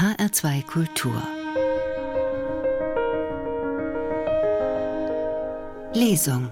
HR2 Kultur. Lesung.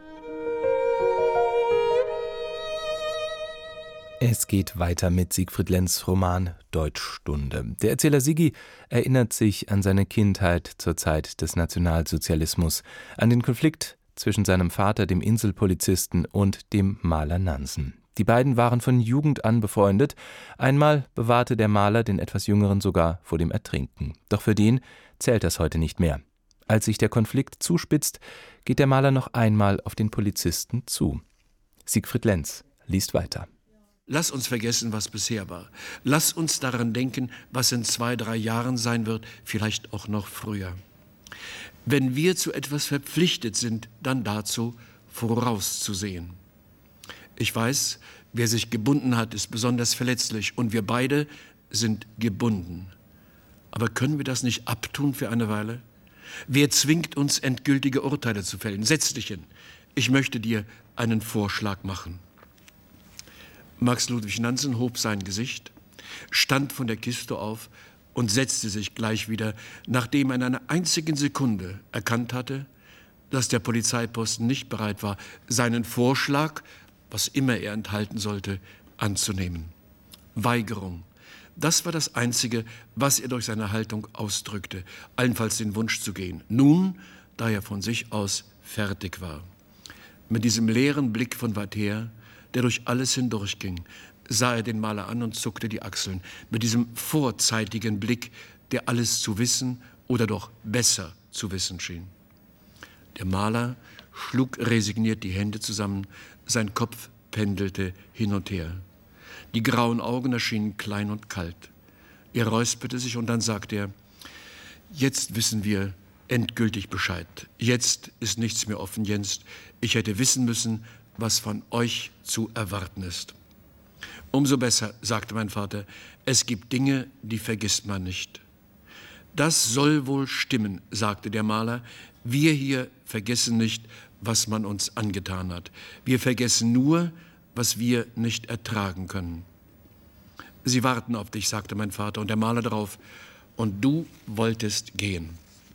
Es geht weiter mit Siegfried Lenz' Roman Deutschstunde. Der Erzähler Sigi erinnert sich an seine Kindheit zur Zeit des Nationalsozialismus, an den Konflikt zwischen seinem Vater, dem Inselpolizisten, und dem Maler Nansen. Die beiden waren von Jugend an befreundet. Einmal bewahrte der Maler den etwas Jüngeren sogar vor dem Ertrinken. Doch für den zählt das heute nicht mehr. Als sich der Konflikt zuspitzt, geht der Maler noch einmal auf den Polizisten zu. Siegfried Lenz liest weiter. Lass uns vergessen, was bisher war. Lass uns daran denken, was in 2-3 Jahren sein wird, vielleicht auch noch früher. Wenn wir zu etwas verpflichtet sind, dann dazu, vorauszusehen. Ich weiß, wer sich gebunden hat, ist besonders verletzlich und wir beide sind gebunden. Aber können wir das nicht abtun für eine Weile? Wer zwingt uns, endgültige Urteile zu fällen? Setz dich hin. Ich möchte dir einen Vorschlag machen. Max Ludwig Nansen hob sein Gesicht, stand von der Kiste auf und setzte sich gleich wieder, nachdem er in einer einzigen Sekunde erkannt hatte, dass der Polizeiposten nicht bereit war, seinen Vorschlag, was immer er enthalten sollte, anzunehmen. Weigerung. Das war das Einzige, was er durch seine Haltung ausdrückte, allenfalls den Wunsch zu gehen. Nun, da er von sich aus fertig war. Mit diesem leeren Blick von weit her, der durch alles hindurchging, sah er den Maler an und zuckte die Achseln. Mit diesem vorzeitigen Blick, der alles zu wissen oder doch besser zu wissen schien. Der Maler schlug resigniert die Hände zusammen, sein Kopf pendelte hin und her. Die grauen Augen erschienen klein und kalt. Er räusperte sich und dann sagte er: Jetzt wissen wir endgültig Bescheid. Jetzt ist nichts mehr offen, Jens. Ich hätte wissen müssen, was von euch zu erwarten ist. Umso besser, sagte mein Vater, es gibt Dinge, die vergisst man nicht. Das soll wohl stimmen, sagte der Maler. Wir hier vergessen nicht, was man uns angetan hat. Wir vergessen nur, was wir nicht ertragen können. Sie warten auf dich, sagte mein Vater und der Maler darauf, und du wolltest gehen.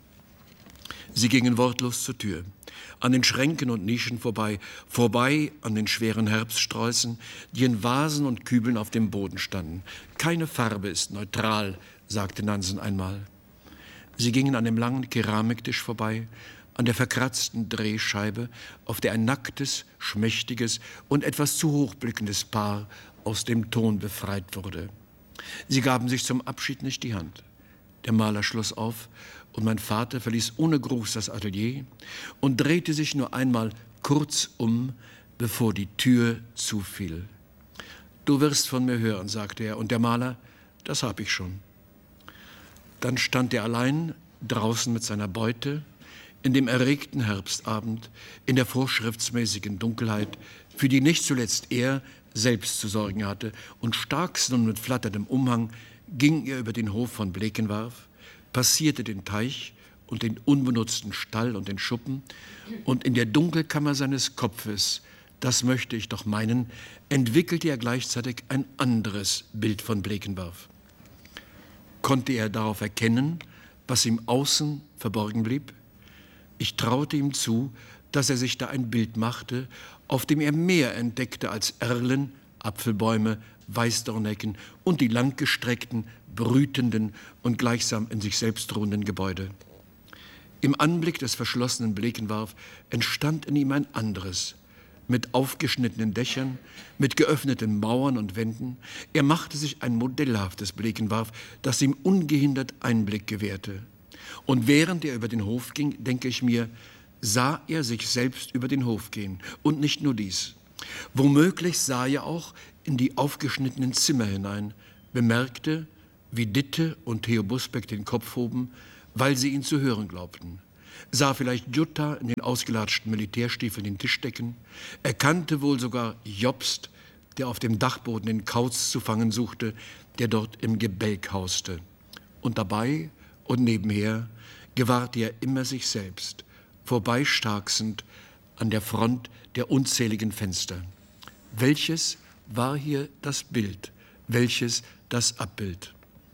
Sie gingen wortlos zur Tür, an den Schränken und Nischen vorbei an den schweren Herbststräußen, die in Vasen und Kübeln auf dem Boden standen. Keine Farbe ist neutral, sagte Nansen einmal. Sie gingen an dem langen Keramiktisch vorbei, an der verkratzten Drehscheibe, auf der ein nacktes, schmächtiges und etwas zu hoch blickendes Paar aus dem Ton befreit wurde. Sie gaben sich zum Abschied nicht die Hand. Der Maler schloss auf und mein Vater verließ ohne Gruß das Atelier und drehte sich nur einmal kurz um, bevor die Tür zufiel. Du wirst von mir hören, sagte er, und der Maler, das hab ich schon. Dann stand er allein draußen mit seiner Beute, in dem erregten Herbstabend, in der vorschriftsmäßigen Dunkelheit, für die nicht zuletzt er selbst zu sorgen hatte, und starksten und mit flatterndem Umhang ging er über den Hof von Blekenwarf, passierte den Teich und den unbenutzten Stall und den Schuppen, und in der Dunkelkammer seines Kopfes, das möchte ich doch meinen, entwickelte er gleichzeitig ein anderes Bild von Blekenwarf. Konnte er darauf erkennen, was ihm außen verborgen blieb? Ich traute ihm zu, dass er sich da ein Bild machte, auf dem er mehr entdeckte als Erlen, Apfelbäume, Weißdornhecken und die langgestreckten, brütenden und gleichsam in sich selbst ruhenden Gebäude. Im Anblick des verschlossenen Blekenwarf entstand in ihm ein anderes, mit aufgeschnittenen Dächern, mit geöffneten Mauern und Wänden. Er machte sich ein modellhaftes Blekenwarf, das ihm ungehindert Einblick gewährte. Und während er über den Hof ging, denke ich mir, sah er sich selbst über den Hof gehen. Und nicht nur dies. Womöglich sah er auch in die aufgeschnittenen Zimmer hinein, bemerkte, wie Ditte und Theo Busbeck den Kopf hoben, weil sie ihn zu hören glaubten. Sah vielleicht Jutta in den ausgelatschten Militärstiefeln den Tisch decken, erkannte wohl sogar Jobst, der auf dem Dachboden den Kauz zu fangen suchte, der dort im Gebälk hauste. Und dabei und nebenher gewahrte er immer sich selbst, vorbeistarksend an der Front der unzähligen Fenster. Welches war hier das Bild, welches das Abbild?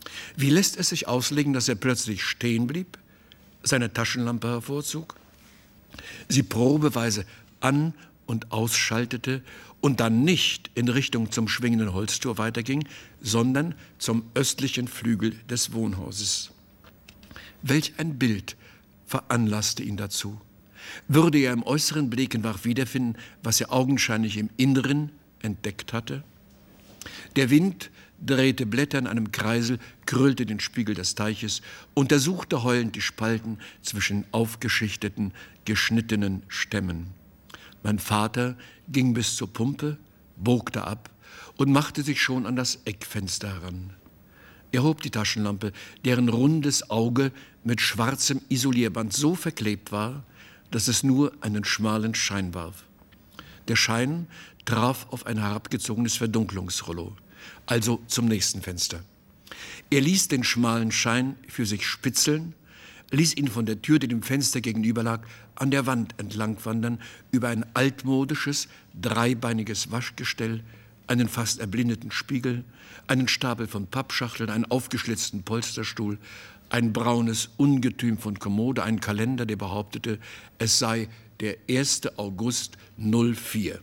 Wie lässt es sich auslegen, dass er plötzlich stehen blieb, seine Taschenlampe hervorzog, sie probeweise an- und ausschaltete und dann nicht in Richtung zum schwingenden Holztor weiterging, sondern zum östlichen Flügel des Wohnhauses? Welch ein Bild veranlasste ihn dazu? Würde er im äußeren Blekenbach wiederfinden, was er augenscheinlich im Inneren entdeckt hatte? Der Wind drehte Blätter in einem Kreisel, krüllte den Spiegel des Teiches, untersuchte heulend die Spalten zwischen aufgeschichteten, geschnittenen Stämmen. Mein Vater ging bis zur Pumpe, bogte ab und machte sich schon an das Eckfenster heran. Er hob die Taschenlampe, deren rundes Auge mit schwarzem Isolierband so verklebt war, dass es nur einen schmalen Schein warf. Der Schein traf auf ein herabgezogenes Verdunklungsrollo, also zum nächsten Fenster. Er ließ den schmalen Schein für sich spitzeln, ließ ihn von der Tür, die dem Fenster gegenüber lag, an der Wand entlang wandern, über ein altmodisches, dreibeiniges Waschgestell, einen fast erblindeten Spiegel, einen Stapel von Pappschachteln, einen aufgeschlitzten Polsterstuhl, ein braunes Ungetüm von Kommode, einen Kalender, der behauptete, es sei der 1. August 04.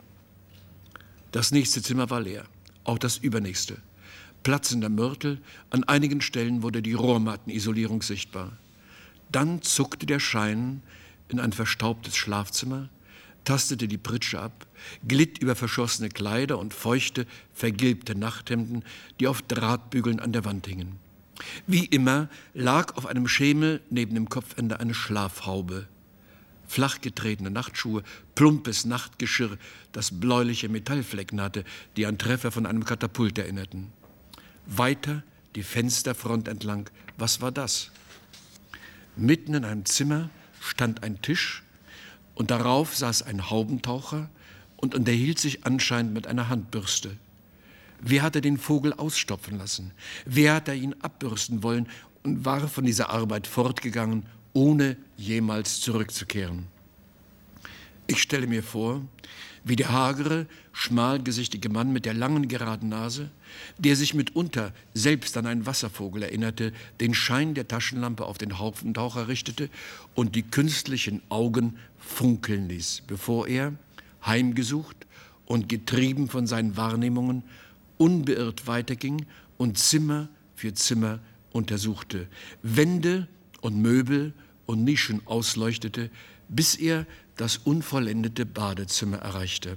Das nächste Zimmer war leer, auch das übernächste. Platzender Mörtel, an einigen Stellen wurde die Rohrmattenisolierung sichtbar. Dann zuckte der Schein in ein verstaubtes Schlafzimmer, tastete die Pritsche ab, glitt über verschossene Kleider und feuchte, vergilbte Nachthemden, die auf Drahtbügeln an der Wand hingen. Wie immer lag auf einem Schemel neben dem Kopfende eine Schlafhaube. Flach getretene Nachtschuhe, plumpes Nachtgeschirr, das bläuliche Metallflecken hatte, die an Treffer von einem Katapult erinnerten. Weiter die Fensterfront entlang. Was war das? Mitten in einem Zimmer stand ein Tisch und darauf saß ein Haubentaucher und unterhielt sich anscheinend mit einer Handbürste. Wer hatte den Vogel ausstopfen lassen? Wer hatte ihn abbürsten wollen und war von dieser Arbeit fortgegangen, ohne jemals zurückzukehren? Ich stelle mir vor, wie der hagere, schmalgesichtige Mann mit der langen, geraden Nase, der sich mitunter selbst an einen Wasservogel erinnerte, den Schein der Taschenlampe auf den Haubentaucher richtete und die künstlichen Augen funkeln ließ, bevor er, heimgesucht und getrieben von seinen Wahrnehmungen, unbeirrt weiterging und Zimmer für Zimmer untersuchte, Wände und Möbel und Nischen ausleuchtete, bis er das unvollendete Badezimmer erreichte.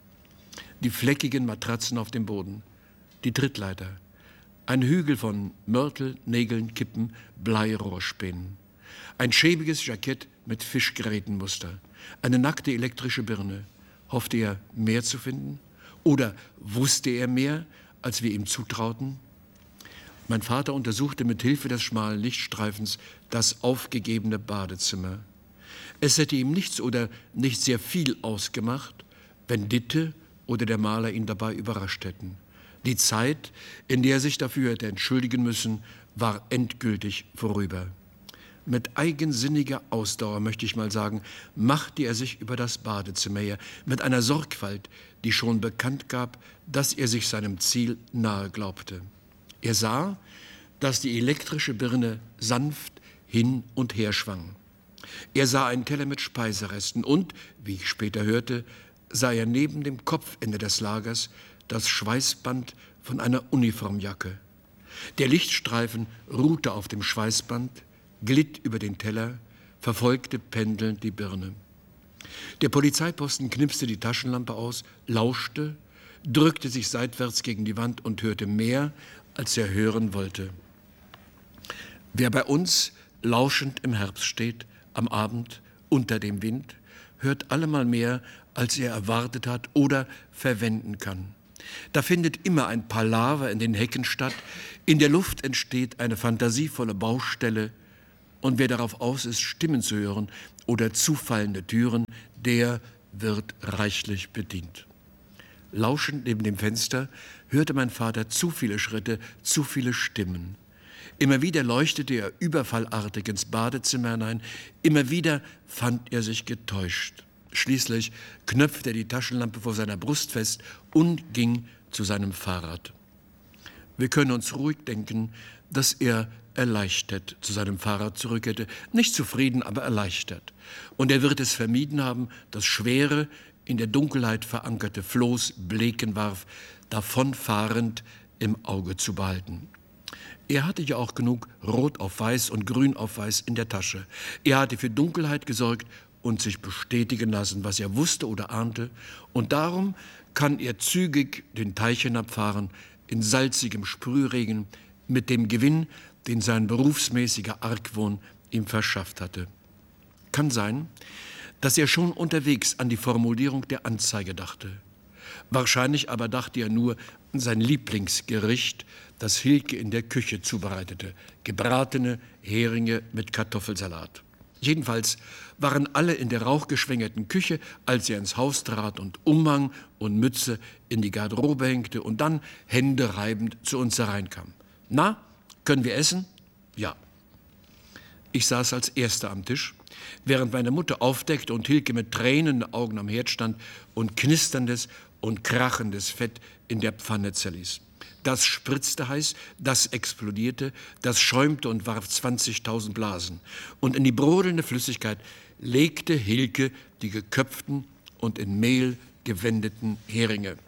Die fleckigen Matratzen auf dem Boden, die Trittleiter, ein Hügel von Mörtel, Nägeln, Kippen, Bleirohrspänen, ein schäbiges Jackett mit Fischgrätenmuster, eine nackte elektrische Birne. Hoffte er, mehr zu finden? Oder wusste er mehr, als wir ihm zutrauten? Mein Vater untersuchte mit Hilfe des schmalen Lichtstreifens das aufgegebene Badezimmer. Es hätte ihm nichts oder nicht sehr viel ausgemacht, wenn Ditte oder der Maler ihn dabei überrascht hätten. Die Zeit, in der er sich dafür hätte entschuldigen müssen, war endgültig vorüber. Mit eigensinniger Ausdauer, möchte ich mal sagen, machte er sich über das Badezimmer her, mit einer Sorgfalt, die schon bekannt gab, dass er sich seinem Ziel nahe glaubte. Er sah, dass die elektrische Birne sanft hin und her schwang. Er sah einen Teller mit Speiseresten und, wie ich später hörte, sah er neben dem Kopfende des Lagers das Schweißband von einer Uniformjacke. Der Lichtstreifen ruhte auf dem Schweißband, glitt über den Teller, verfolgte pendelnd die Birne. Der Polizeiposten knipste die Taschenlampe aus, lauschte, drückte sich seitwärts gegen die Wand und hörte mehr, als er hören wollte. Wer bei uns lauschend im Herbst steht, am Abend unter dem Wind, hört allemal mehr, als er erwartet hat oder verwenden kann. Da findet immer ein Palaver in den Hecken statt, in der Luft entsteht eine fantasievolle Baustelle, und wer darauf aus ist, Stimmen zu hören oder zufallende Türen, der wird reichlich bedient. Lauschend neben dem Fenster hörte mein Vater zu viele Schritte, zu viele Stimmen. Immer wieder leuchtete er überfallartig ins Badezimmer hinein, immer wieder fand er sich getäuscht. Schließlich knöpfte er die Taschenlampe vor seiner Brust fest und ging zu seinem Fahrrad. Wir können uns ruhig denken, dass er erleichtert zu seinem Fahrrad zurückkehrte. Nicht zufrieden, aber erleichtert. Und er wird es vermieden haben, das schwere, in der Dunkelheit verankerte Floß Blekenwarf davonfahrend im Auge zu behalten. Er hatte ja auch genug Rot auf Weiß und Grün auf Weiß in der Tasche. Er hatte für Dunkelheit gesorgt und sich bestätigen lassen, was er wusste oder ahnte. Und darum kann er zügig den Teich hinabfahren, in salzigem Sprühregen, mit dem Gewinn, den sein berufsmäßiger Argwohn ihm verschafft hatte. Kann sein, dass er schon unterwegs an die Formulierung der Anzeige dachte. Wahrscheinlich aber dachte er nur an sein Lieblingsgericht, das Hilke in der Küche zubereitete: gebratene Heringe mit Kartoffelsalat. Jedenfalls waren alle in der rauchgeschwängerten Küche, als er ins Haus trat und Umhang und Mütze in die Garderobe hängte und dann händereibend zu uns hereinkam. »Na, können wir essen?« »Ja.« Ich saß als Erster am Tisch, während meine Mutter aufdeckte und Hilke mit tränenden Augen am Herd stand und knisterndes und krachendes Fett in der Pfanne zerließ. Das spritzte heiß, das explodierte, das schäumte und warf 20.000 Blasen. Und in die brodelnde Flüssigkeit legte Hilke die geköpften und in Mehl gewendeten Heringe.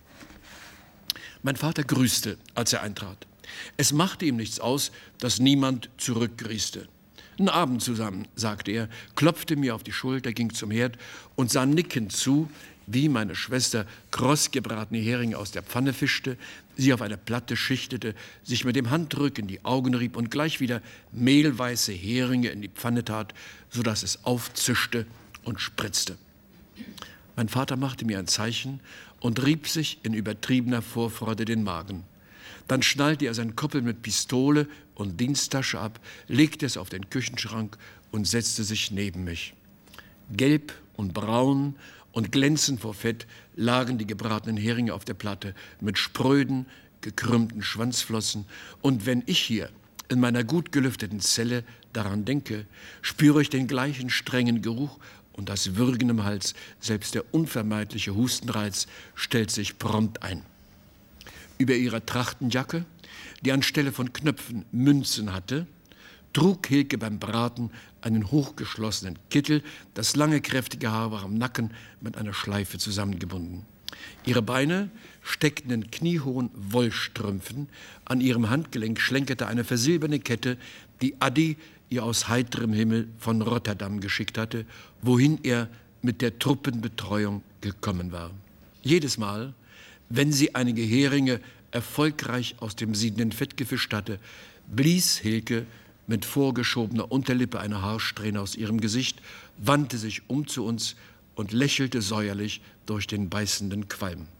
Mein Vater grüßte, als er eintrat. Es machte ihm nichts aus, dass niemand zurückgrüßte. »Einen Abend zusammen«, sagte er, klopfte mir auf die Schulter, ging zum Herd und sah nickend zu, wie meine Schwester krossgebratene Heringe aus der Pfanne fischte, sie auf eine Platte schichtete, sich mit dem Handrücken die Augen rieb und gleich wieder mehlweiße Heringe in die Pfanne tat, sodass es aufzischte und spritzte. Mein Vater machte mir ein Zeichen und rieb sich in übertriebener Vorfreude den Magen. Dann schnallte er sein Koppel mit Pistole und Diensttasche ab, legte es auf den Küchenschrank und setzte sich neben mich. Gelb und braun und glänzend vor Fett lagen die gebratenen Heringe auf der Platte mit spröden, gekrümmten Schwanzflossen. Und wenn ich hier in meiner gut gelüfteten Zelle daran denke, spüre ich den gleichen strengen Geruch und das Würgen im Hals. Selbst der unvermeidliche Hustenreiz stellt sich prompt ein. Über ihrer Trachtenjacke, die anstelle von Knöpfen Münzen hatte, trug Hilke beim Braten einen hochgeschlossenen Kittel. Das lange, kräftige Haar war am Nacken mit einer Schleife zusammengebunden. Ihre Beine steckten in kniehohen Wollstrümpfen. An ihrem Handgelenk schlenkerte eine versilberne Kette, die Addi ihr aus heiterem Himmel von Rotterdam geschickt hatte, wohin er mit der Truppenbetreuung gekommen war. Jedes Mal, wenn sie einige Heringe erfolgreich aus dem siedenden Fett gefischt hatte, blies Hilke mit vorgeschobener Unterlippe eine Haarsträhne aus ihrem Gesicht, wandte sich um zu uns und lächelte säuerlich durch den beißenden Qualm.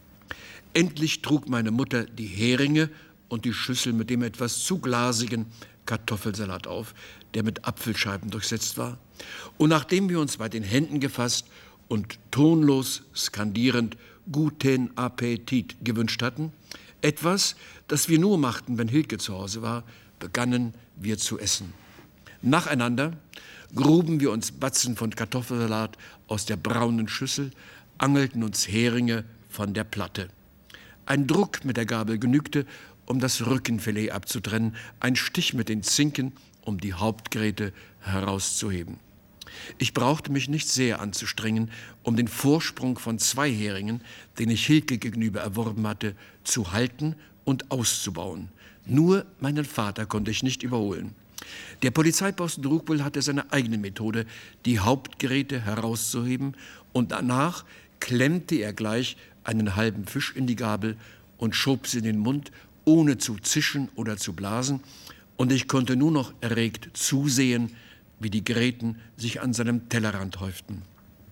Endlich trug meine Mutter die Heringe und die Schüssel mit dem etwas zu glasigen Kartoffelsalat auf, der mit Apfelscheiben durchsetzt war. Und nachdem wir uns bei den Händen gefasst und tonlos skandierend Guten Appetit gewünscht hatten, etwas, das wir nur machten, wenn Hilke zu Hause war, begannen wir zu essen. Nacheinander gruben wir uns Batzen von Kartoffelsalat aus der braunen Schüssel, angelten uns Heringe von der Platte. Ein Druck mit der Gabel genügte, um das Rückenfilet abzutrennen, ein Stich mit den Zinken, um die Hauptgräte herauszuheben. Ich brauchte mich nicht sehr anzustrengen, um den Vorsprung von 2 Heringen, den ich Hilke gegenüber erworben hatte, zu halten und auszubauen. Nur meinen Vater konnte ich nicht überholen. Der Polizeiposten Ruckwill hatte seine eigene Methode, die Hauptgeräte herauszuheben, und danach klemmte er gleich einen halben Fisch in die Gabel und schob sie in den Mund, ohne zu zischen oder zu blasen, und ich konnte nur noch erregt zusehen, wie die Gräten sich an seinem Tellerrand häuften.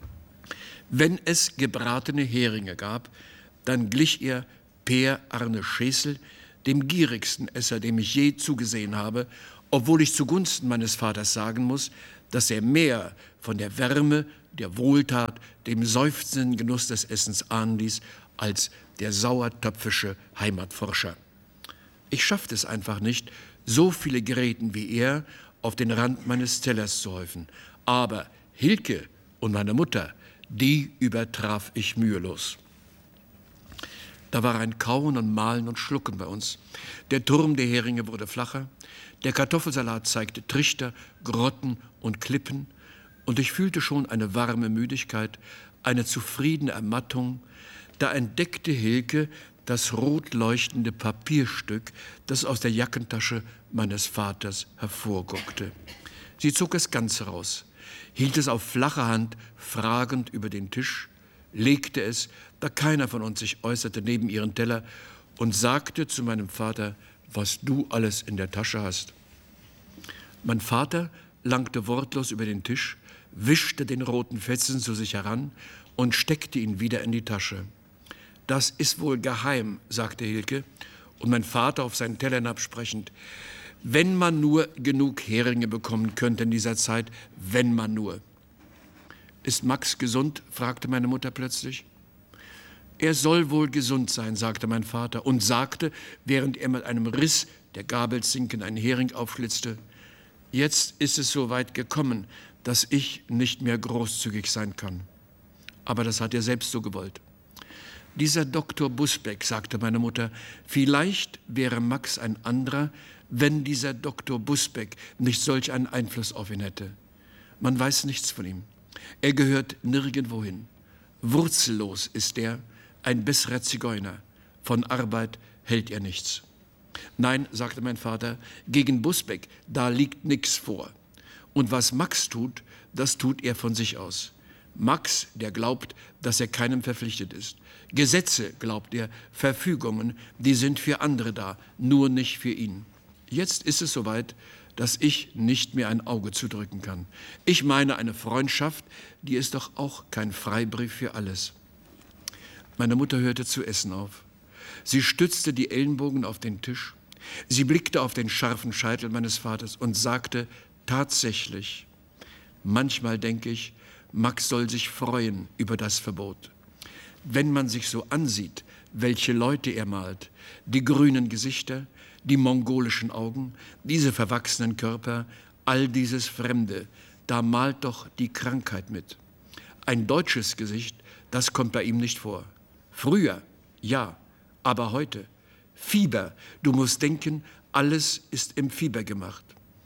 Wenn es gebratene Heringe gab, dann glich er Per Arne Schesel, dem gierigsten Esser, dem ich je zugesehen habe, obwohl ich zugunsten meines Vaters sagen muss, dass er mehr von der Wärme, der Wohltat, dem seufzenden Genuss des Essens ahnen ließ, als der sauertöpfische Heimatforscher. Ich schaffte es einfach nicht, so viele Gräten wie er auf den Rand meines Tellers zu häufen. Aber Hilke und meine Mutter, die übertraf ich mühelos. Da war ein Kauen und Mahlen und Schlucken bei uns. Der Turm der Heringe wurde flacher, der Kartoffelsalat zeigte Trichter, Grotten und Klippen, und ich fühlte schon eine warme Müdigkeit, eine zufriedene Ermattung. Da entdeckte Hilke das rot leuchtende Papierstück, das aus der Jackentasche meines Vaters hervorguckte. Sie zog es ganz heraus, hielt es auf flacher Hand fragend über den Tisch, legte es, da keiner von uns sich äußerte, neben ihren Teller und sagte zu meinem Vater, was du alles in der Tasche hast. Mein Vater langte wortlos über den Tisch, wischte den roten Fetzen zu sich heran und steckte ihn wieder in die Tasche. Das ist wohl geheim, sagte Hilke, und mein Vater auf seinen Teller hinabsprechend. Wenn man nur genug Heringe bekommen könnte in dieser Zeit, wenn man nur. Ist Max gesund? Fragte meine Mutter plötzlich. Er soll wohl gesund sein, sagte mein Vater und sagte, während er mit einem Riss der Gabelzinken einen Hering aufschlitzte, jetzt ist es so weit gekommen, dass ich nicht mehr großzügig sein kann. Aber das hat er selbst so gewollt. Dieser Dr. Busbeck, sagte meine Mutter, vielleicht wäre Max ein anderer, wenn dieser Dr. Busbeck nicht solch einen Einfluss auf ihn hätte. Man weiß nichts von ihm. Er gehört nirgendwo hin. Wurzellos ist er, ein besserer Zigeuner. Von Arbeit hält er nichts. Nein, sagte mein Vater, gegen Busbeck, da liegt nichts vor. Und was Max tut, das tut er von sich aus. Max, der glaubt, dass er keinem verpflichtet ist. Gesetze, glaubt er, Verfügungen, die sind für andere da, nur nicht für ihn. Jetzt ist es soweit, dass ich nicht mehr ein Auge zudrücken kann. Ich meine eine Freundschaft, die ist doch auch kein Freibrief für alles. Meine Mutter hörte zu essen auf. Sie stützte die Ellenbogen auf den Tisch. Sie blickte auf den scharfen Scheitel meines Vaters und sagte tatsächlich, manchmal denke ich, Max soll sich freuen über das Verbot. Wenn man sich so ansieht, welche Leute er malt, die grünen Gesichter, die mongolischen Augen, diese verwachsenen Körper, all dieses Fremde, da malt doch die Krankheit mit. Ein deutsches Gesicht, das kommt bei ihm nicht vor. Früher, ja, aber heute. Fieber, du musst denken, alles ist im Fieber gemacht.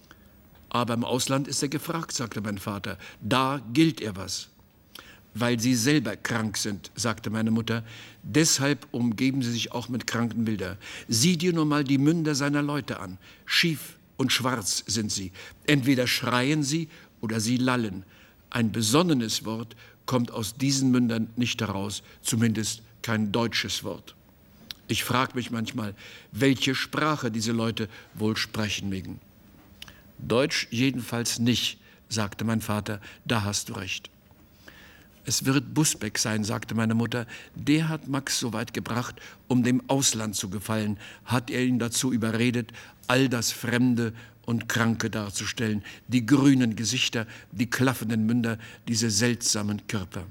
Aber im Ausland ist er gefragt, sagte mein Vater. Da gilt er was. Weil Sie selber krank sind, sagte meine Mutter. Deshalb umgeben Sie sich auch mit Krankenbilder. Sieh dir nur mal die Münder seiner Leute an. Schief und schwarz sind sie. Entweder schreien sie oder sie lallen. Ein besonnenes Wort kommt aus diesen Mündern nicht heraus, zumindest kein deutsches Wort. Ich frage mich manchmal, welche Sprache diese Leute wohl sprechen mögen. Deutsch jedenfalls nicht, sagte mein Vater, da hast du recht. Es wird Busbeck sein, sagte meine Mutter, der hat Max so weit gebracht, um dem Ausland zu gefallen, hat er ihn dazu überredet, all das Fremde und Kranke darzustellen, die grünen Gesichter, die klaffenden Münder, diese seltsamen Körper.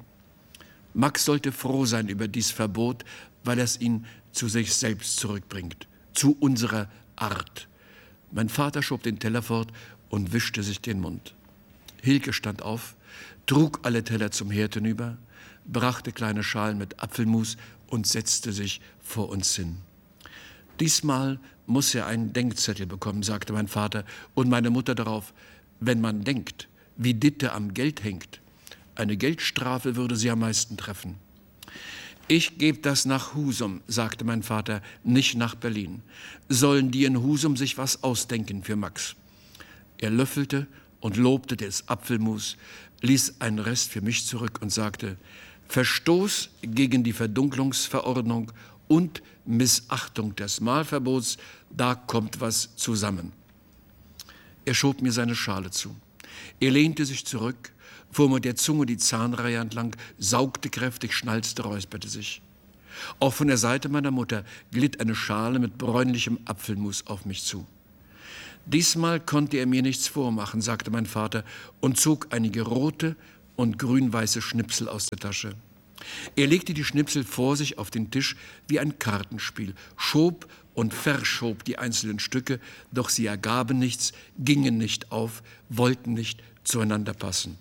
Max sollte froh sein über dies Verbot, weil es ihn zu sich selbst zurückbringt, zu unserer Art. Mein Vater schob den Teller fort und wischte sich den Mund. Hilke stand auf, trug alle Teller zum Herd hinüber, brachte kleine Schalen mit Apfelmus und setzte sich vor uns hin. Diesmal muss er einen Denkzettel bekommen, sagte mein Vater und meine Mutter darauf, wenn man denkt, wie Ditte am Geld hängt. Eine Geldstrafe würde sie am meisten treffen. Ich gebe das nach Husum, sagte mein Vater, nicht nach Berlin. Sollen die in Husum sich was ausdenken für Max? Er löffelte und lobte das Apfelmus, ließ einen Rest für mich zurück und sagte, Verstoß gegen die Verdunklungsverordnung und Missachtung des Mahlverbots, da kommt was zusammen. Er schob mir seine Schale zu. Er lehnte sich zurück, fuhr mit der Zunge die Zahnreihe entlang, saugte kräftig, schnalzte, räusperte sich. Auch von der Seite meiner Mutter glitt eine Schale mit bräunlichem Apfelmus auf mich zu. Diesmal konnte er mir nichts vormachen, sagte mein Vater und zog einige rote und grün-weiße Schnipsel aus der Tasche. Er legte die Schnipsel vor sich auf den Tisch wie ein Kartenspiel, schob und verschob die einzelnen Stücke, doch sie ergaben nichts, gingen nicht auf, wollten nicht zueinander passen.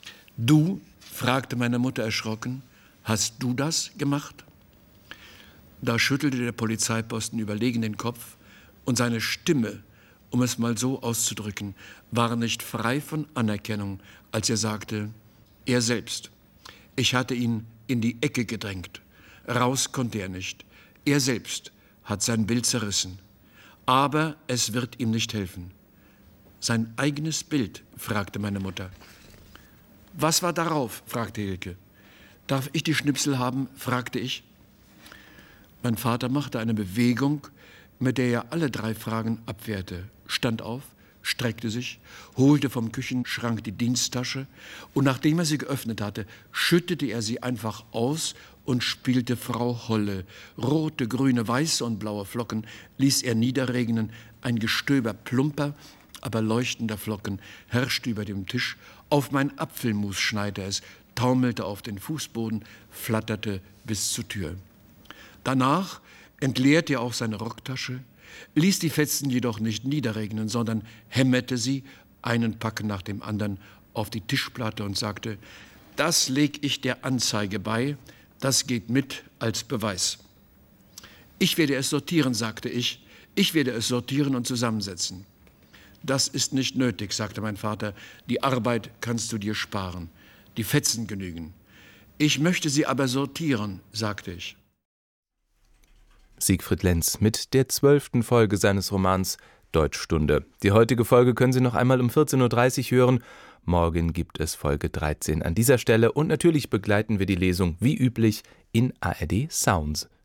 »Du«, fragte meine Mutter erschrocken, »hast du das gemacht?« Da schüttelte der Polizeiposten überlegen den Kopf und seine Stimme, um es mal so auszudrücken, war nicht frei von Anerkennung, als er sagte, er selbst. Ich hatte ihn in die Ecke gedrängt. Raus konnte er nicht. Er selbst hat sein Bild zerrissen. Aber es wird ihm nicht helfen. Sein eigenes Bild, fragte meine Mutter. Was war darauf? Fragte Hilke. Darf ich die Schnipsel haben? Fragte ich. Mein Vater machte eine Bewegung, mit der er alle 3 Fragen abwehrte, stand auf, streckte sich, holte vom Küchenschrank die Diensttasche und nachdem er sie geöffnet hatte, schüttete er sie einfach aus und spielte Frau Holle. Rote, grüne, weiße und blaue Flocken ließ er niederregnen, ein Gestöber plumper, aber leuchtender Flocken herrschte über dem Tisch, auf mein Apfelmus schneite es, taumelte auf den Fußboden, flatterte bis zur Tür. Danach entleerte er auch seine Rocktasche, ließ die Fetzen jedoch nicht niederregnen, sondern hämmerte sie, einen Pack nach dem anderen, auf die Tischplatte und sagte, das leg ich der Anzeige bei, das geht mit als Beweis. Ich werde es sortieren, sagte ich, ich werde es sortieren und zusammensetzen. Das ist nicht nötig, sagte mein Vater, die Arbeit kannst du dir sparen, die Fetzen genügen. Ich möchte sie aber sortieren, sagte ich. Siegfried Lenz mit der 12. Folge seines Romans Deutschstunde. Die heutige Folge können Sie noch einmal um 14.30 Uhr hören. Morgen gibt es Folge 13 an dieser Stelle und natürlich begleiten wir die Lesung wie üblich in ARD Sounds.